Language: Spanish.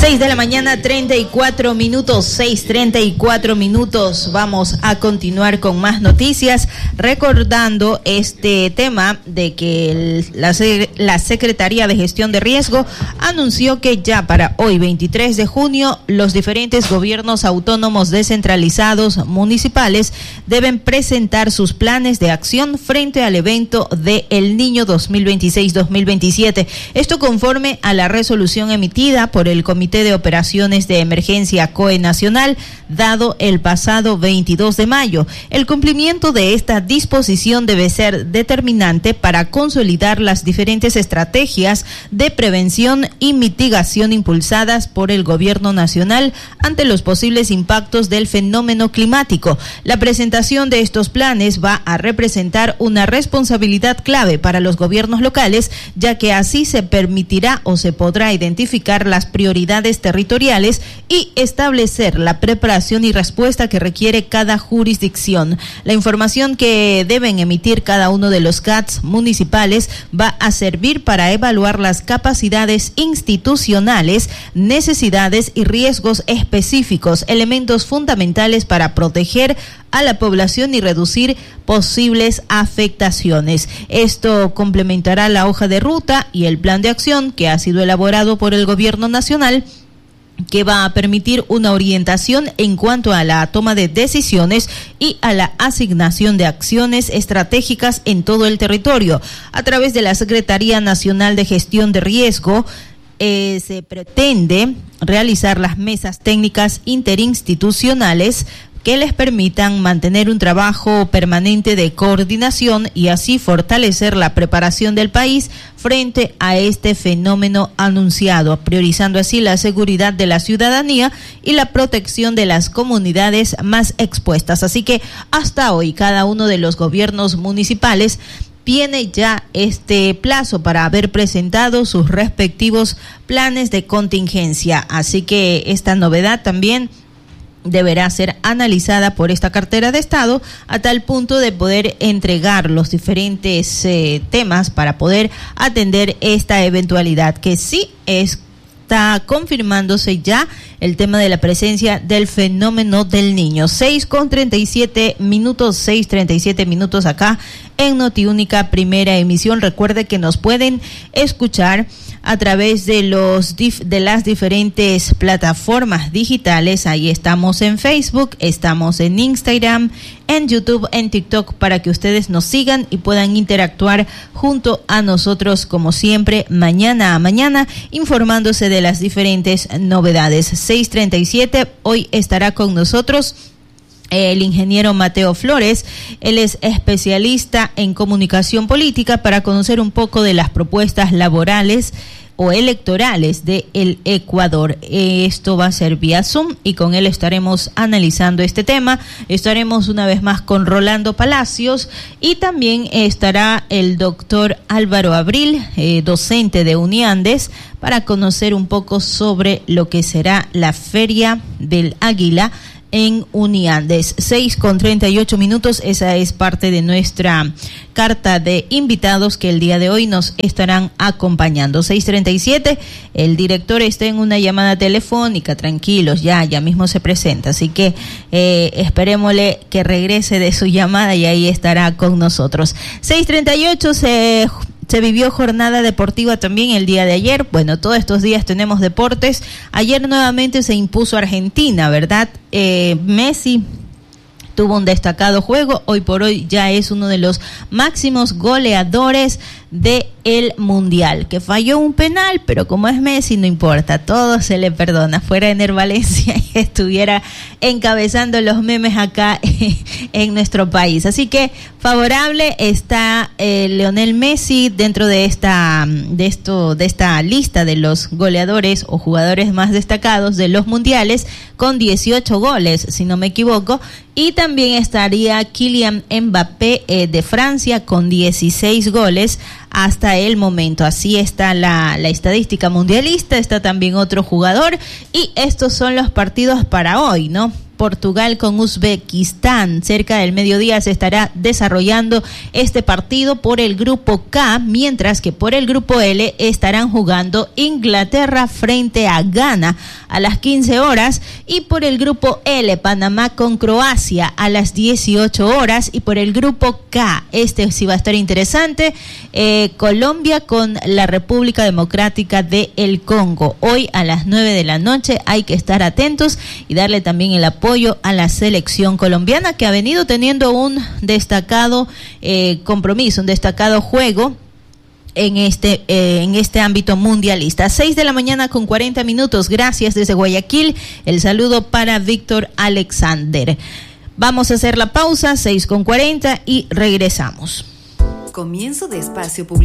6 de la mañana, 34 minutos, 6:34 minutos. Vamos a continuar con más noticias, recordando este tema de que la Secretaría de Gestión de Riesgo anunció que ya para hoy, 23 de junio, los diferentes gobiernos autónomos descentralizados municipales deben presentar sus planes de acción frente al evento de El Niño 2026-2027. Esto conforme a la resolución emitida por el Comité de Operaciones de Emergencia COE Nacional, dado el pasado 22 de mayo. El cumplimiento de esta disposición debe ser determinante para consolidar las diferentes estrategias de prevención y mitigación impulsadas por el Gobierno Nacional ante los posibles impactos del fenómeno climático. La presentación de estos planes va a representar una responsabilidad clave para los gobiernos locales, ya que así se permitirá o se podrá identificar las prioridades territoriales y establecer la preparación y respuesta que requiere cada jurisdicción. La información que deben emitir cada uno de los CATs municipales va a servir para evaluar las capacidades institucionales, necesidades y riesgos específicos, elementos fundamentales para proteger a la población y reducir posibles afectaciones. Esto complementará la hoja de ruta y el plan de acción que ha sido elaborado por el Gobierno Nacional, que va a permitir una orientación en cuanto a la toma de decisiones y a la asignación de acciones estratégicas en todo el territorio. A través de la Secretaría Nacional de Gestión de Riesgo, se pretende realizar las mesas técnicas interinstitucionales que les permitan mantener un trabajo permanente de coordinación y así fortalecer la preparación del país frente a este fenómeno anunciado, priorizando así la seguridad de la ciudadanía y la protección de las comunidades más expuestas. Así que hasta hoy cada uno de los gobiernos municipales tiene ya este plazo para haber presentado sus respectivos planes de contingencia. Así que esta novedad también deberá ser analizada por esta cartera de Estado a tal punto de poder entregar los diferentes temas para poder atender esta eventualidad, que sí está confirmándose ya el tema de la presencia del fenómeno del Niño. 6:37 minutos, 6:37 minutos acá en Notiúnica Primera Emisión. Recuerde que nos pueden escuchar a través de las diferentes plataformas digitales. Ahí estamos en Facebook, estamos en Instagram, en YouTube, en TikTok, para que ustedes nos sigan y puedan interactuar junto a nosotros, como siempre, mañana a mañana, informándose de las diferentes novedades. 6:37, hoy estará con nosotros el ingeniero Mateo Flores. Él es especialista en comunicación política, para conocer un poco de las propuestas laborales o electorales de el Ecuador. Esto va a ser vía Zoom y con él estaremos analizando este tema. Estaremos una vez más con Rolando Palacios y también estará el doctor Álvaro Abril, docente de Uniandes, para conocer un poco sobre lo que será la Feria del Águila en Uniandes. 6:38 minutos, esa es parte de nuestra carta de invitados que el día de hoy nos estarán acompañando. 6:37, el director está en una llamada telefónica, tranquilos, ya mismo se presenta, así que esperémosle que regrese de su llamada y ahí estará con nosotros. 6:38, se vivió jornada deportiva también el día de ayer. Bueno, todos estos días tenemos deportes. Ayer nuevamente se impuso Argentina, ¿verdad? Messi tuvo un destacado juego. Hoy por hoy ya es uno de los máximos goleadores del Mundial, que falló un penal, pero como es Messi no importa, todo se le perdona. Fuera Ener Valencia y estuviera encabezando los memes acá en nuestro país. Así que favorable está Lionel Messi dentro de esta lista de los goleadores o jugadores más destacados de los mundiales, con 18 goles, si no me equivoco, y también estaría Kylian Mbappé de Francia con 16 goles hasta el momento. Así está la estadística mundialista. Está también otro jugador y estos son los partidos para hoy, ¿no? Portugal con Uzbekistán. Cerca del mediodía se estará desarrollando este partido por el grupo K, mientras que por el grupo L estarán jugando Inglaterra frente a Ghana a las 15 horas, y por el grupo L, Panamá con Croacia a las 18 horas, y por el grupo K, este sí va a estar interesante, Colombia con la República Democrática de el Congo. Hoy a las 9 de la noche hay que estar atentos y darle también el apoyo a la selección colombiana, que ha venido teniendo un destacado compromiso, un destacado juego en este ámbito mundialista. 6 de la mañana con 40 minutos. Gracias desde Guayaquil. El saludo para Víctor Alexander. Vamos a hacer la pausa, 6:40, y regresamos. Comienzo de espacio publicitario.